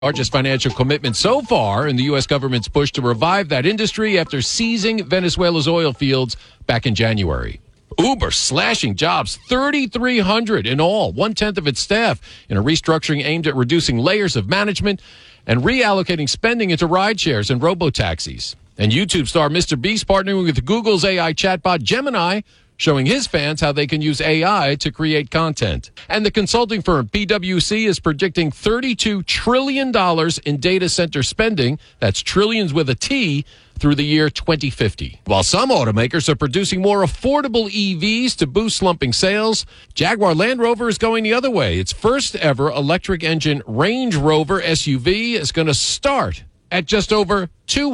Largest financial commitment so far in the U.S. government's push to revive that industry after seizing Venezuela's oil fields back in January. Uber slashing jobs, 3,300 in all, 1/10 of its staff, in a restructuring aimed at reducing layers of management and reallocating spending into rideshares and robo-taxis. And YouTube star Mr. Beast partnering with Google's AI chatbot Gemini, showing his fans how they can use AI to create content. And the consulting firm PwC is predicting $32 trillion in data center spending, that's trillions with a T, through the year 2050. While some automakers are producing more affordable EVs to boost slumping sales, Jaguar Land Rover is going the other way. Its first ever electric engine Range Rover SUV is going to start at just over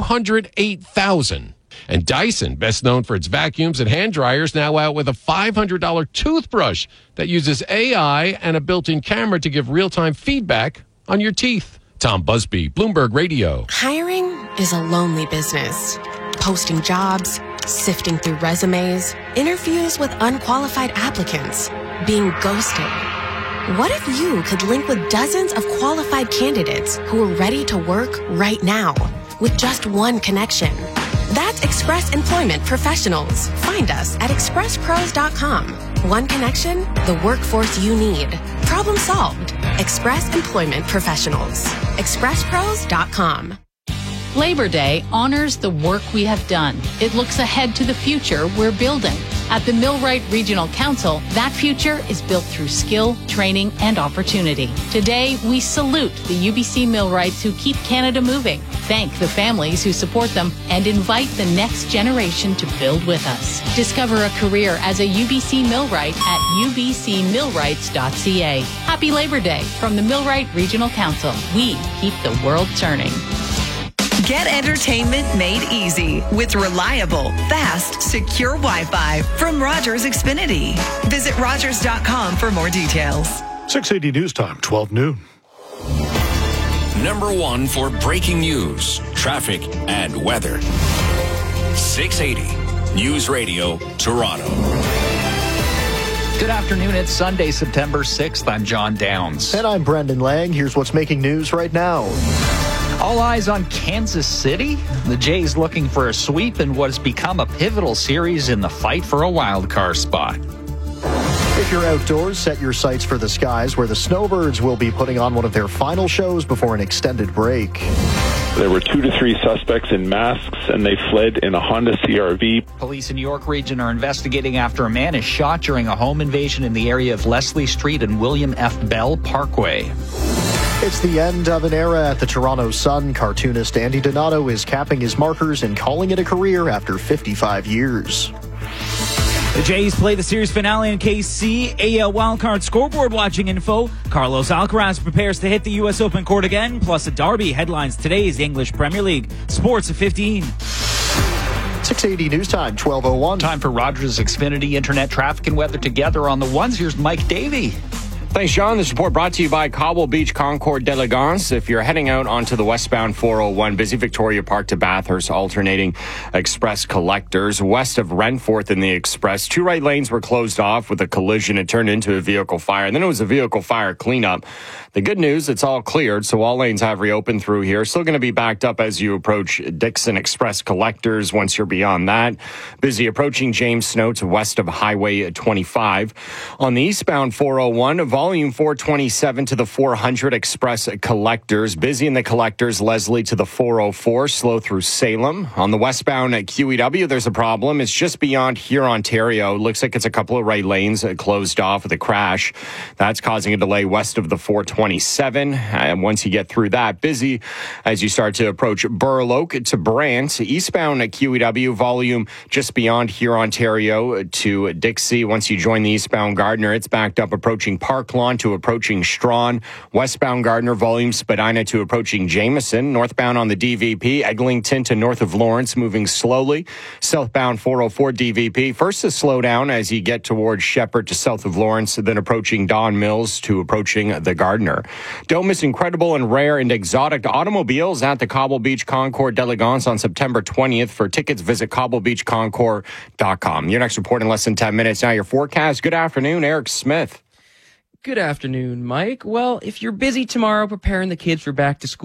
$208,000. And Dyson, best known for its vacuums and hand dryers, now out with a $500 toothbrush that uses AI and a built-in camera to give real-time feedback on your teeth. Tom Busby, Bloomberg Radio. Hiring is a lonely business. Posting jobs, sifting through resumes, interviews with unqualified applicants, being ghosted. What if you could link with dozens of qualified candidates who are ready to work right now with just one connection? That's Express Employment Professionals. Find us at expresspros.com. One connection, the workforce you need. Problem solved. Express Employment Professionals. expresspros.com. Labor Day honors the work we have done. It looks ahead to the future we're building. At the Millwright Regional Council, that future is built through skill, training, and opportunity. Today, we salute the UBC Millwrights who keep Canada moving, thank the families who support them, and invite the next generation to build with us. Discover a career as a UBC Millwright at ubcmillwrights.ca. Happy Labor Day from the Millwright Regional Council. We keep the world turning. Get entertainment made easy with reliable, fast, secure Wi-Fi from Rogers Xfinity. Visit Rogers.com for more details. 680 News Time, 12 noon. Number one for breaking news, traffic, and weather. 680 News Radio, Toronto. Good afternoon. It's Sunday, September 6th. I'm John Downs. And I'm Brendan Lang. Here's what's making news right now. All eyes on Kansas City. The Jays looking for a sweep in what has become a pivotal series in the fight for a wild card spot. If you're outdoors, set your sights for the skies, where the Snowbirds will be putting on one of their final shows before an extended break. There were 2 to 3 suspects in masks, and they fled in a Honda CR-V. Police in New York region are investigating after a man is shot during a home invasion in the area of Leslie Street and William F. Bell Parkway. It's the end of an era at the Toronto Sun. Cartoonist Andy Donato is capping his markers and calling it a career after 55 years. The Jays play the series finale in KC. AL wildcard scoreboard watching info. Carlos Alcaraz prepares to hit the U.S. Open court again. Plus a derby headlines today's English Premier League. Sports at 15. 680 News Time, 12:01. Time for Rogers Xfinity Internet traffic and weather together on the ones. Here's Mike Davey. Thanks, John. This report brought to you by Cobble Beach Concours d'Elegance. If you're heading out onto the westbound 401, busy Victoria Park to Bathurst, alternating express collectors. West of Renforth in the express, 2 right lanes were closed off with a collision. It turned into a vehicle fire, and then it was a vehicle fire cleanup. The good news, it's all cleared, so all lanes have reopened through here. Still going to be backed up as you approach Dixon Express collectors once you're beyond that. Busy approaching James Snow to west of Highway 25. On the eastbound 401, volume 427 to the 400 Express collectors. Busy in the collectors, Leslie to the 404, slow through Salem. On the westbound at QEW, there's a problem. It's just beyond here, Ontario. Looks like it's a couple of right lanes closed off with a crash. That's causing a delay west of the 427. And once you get through that, busy as you start to approach Burloak to Brant. Eastbound at QEW, volume just beyond here, Ontario to Dixie. Once you join the eastbound Gardner, it's backed up approaching Park Lawn to approaching Strawn. Westbound Gardner, volume Spadina to approaching Jameson. Northbound on the DVP, Eglinton to north of Lawrence, moving slowly. Southbound 404 DVP, first to slow down as you get towards Shepherd to south of Lawrence, then approaching Don Mills to approaching the Gardner. Don't miss incredible and rare and exotic automobiles at the Cobble Beach Concours d'Elegance on September 20th. For tickets, visit cobblebeachconcours.com. Your next report in less than 10 minutes. Now your forecast. Good afternoon, Eric Smith. Good afternoon, Mike. Well, if you're busy tomorrow preparing the kids for back to school,